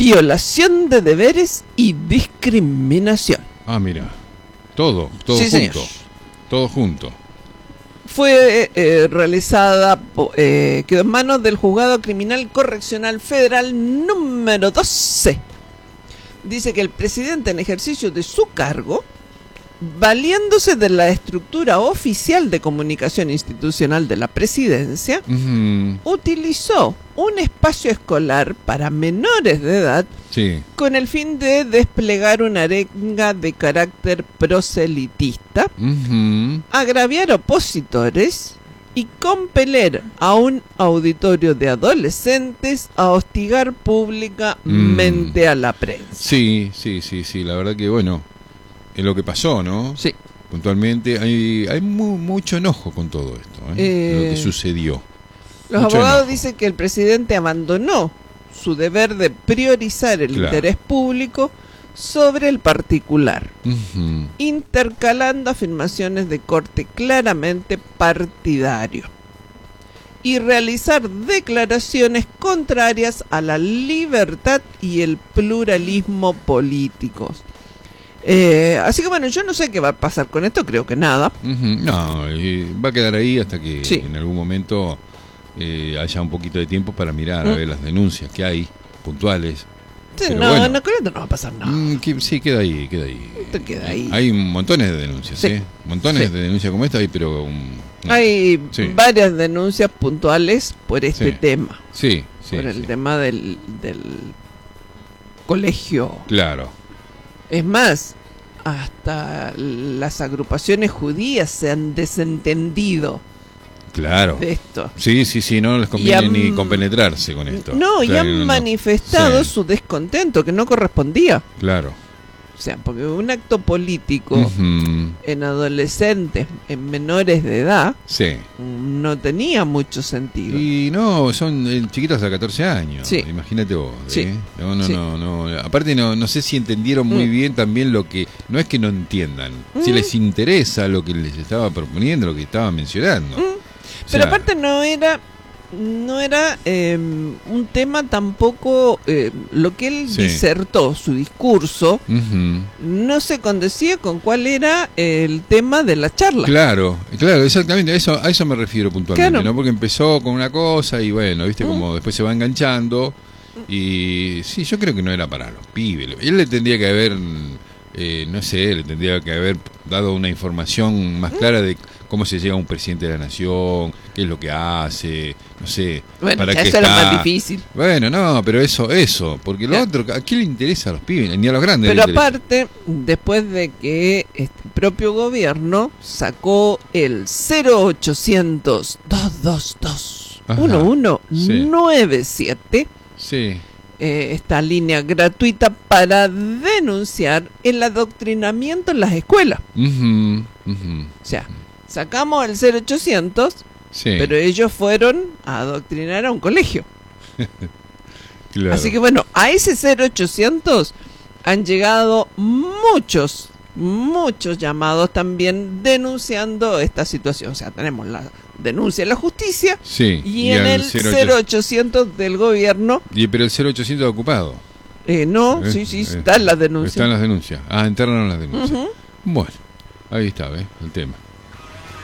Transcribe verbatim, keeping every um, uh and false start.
violación de deberes y discriminación. Ah, mira. Todo, todo Sí, junto. señor. Todo junto. Fue eh, realizada, eh, quedó en manos del Juzgado Criminal Correccional Federal número doce. Dice que el presidente, en ejercicio de su cargo, valiéndose de la estructura oficial de comunicación institucional de la presidencia, Uh-huh. utilizó un espacio escolar para menores de edad Sí. con el fin de desplegar una arenga de carácter proselitista, Uh-huh. agraviar opositores y compeler a un auditorio de adolescentes a hostigar públicamente Mm. a la prensa. Sí, sí, sí, sí. La verdad que, bueno, es lo que pasó, ¿no? Sí. Puntualmente hay, hay mu- mucho enojo con todo esto, ¿eh? Eh, Lo que sucedió. Los Mucho abogados enojo. dicen que el presidente abandonó su deber de priorizar el Claro. interés público sobre el particular, Uh-huh. intercalando afirmaciones de corte claramente partidario y realizar declaraciones contrarias a la libertad y el pluralismo políticos. Eh, así que bueno, yo no sé qué va a pasar con esto, creo que nada. Uh-huh. No, y va a quedar ahí hasta que Sí. en algún momento eh, haya un poquito de tiempo para mirar, Mm. a ver las denuncias que hay, puntuales. Sí, Pero no, bueno. no, con esto no va a pasar nada. Mm, que- sí, queda ahí, queda ahí. Esto queda ahí. Hay montones de denuncias, Sí. ¿eh? Montones Sí. de denuncias como esta, hay, pero... um, no. Hay Sí. varias denuncias puntuales por este Sí. tema, Sí, sí, por el sí. tema del, del colegio. Claro. Es más, hasta las agrupaciones judías se han desentendido Claro. de esto. Sí, sí, sí, no les conviene han- ni compenetrarse con esto. No, y Claro, han no. manifestado Sí. su descontento, que no correspondía. Claro. O sea, porque un acto político Ujú. en adolescentes, en menores de edad, Sí. no tenía mucho sentido. Y no, son eh, chiquitos de catorce años. Sí. Imagínate vos. Sí. ¿eh? No, no, Sí. no, no. Aparte, no, no sé si entendieron muy Mm. bien también lo que. No es que no entiendan. Si Mm. les interesa lo que les estaba proponiendo, lo que estaba mencionando. Mm. O Pero sea, aparte no era no era eh, un tema tampoco eh, lo que él Sí. disertó, su discurso, ujú. no se condecía con cuál era el tema de la charla. Claro, claro, exactamente, a eso, a eso me refiero puntualmente, Claro. ¿no? Porque empezó con una cosa y bueno, viste Mm. como después se va enganchando y sí, yo creo que no era para los pibes. Él le tendría que haber, eh, no sé, le tendría que haber dado una información más clara de cómo se llega a un presidente de la nación, qué es lo que hace, no sé, Bueno, para ya qué eso era está. más difícil. Bueno, no, pero eso, eso, porque lo Ya. otro, ¿a quién le interesa a los pibes? Ni a los grandes Pero le interesa. aparte, después de que este propio gobierno sacó el cero ochocientos, dos dos dos, Ajá. uno uno nueve siete, Sí, eh, esta línea gratuita para denunciar el adoctrinamiento en las escuelas. ujú, ujú, O sea, sacamos el cero ochocientos, sí, pero ellos fueron a adoctrinar a un colegio. claro. Así que bueno, a ese cero ochocientos han llegado muchos, muchos llamados también denunciando esta situación. O sea, tenemos la denuncia de la justicia Sí, y, en al el cero ocho- cero ochocientos del gobierno, Y, pero el cero ochocientos ocupado. eh, no, Eh, sí, sí, eh, están las denuncias. Están las denuncias. Ah, enterraron las denuncias. Ujú. Bueno, ahí está, ¿ves? El tema.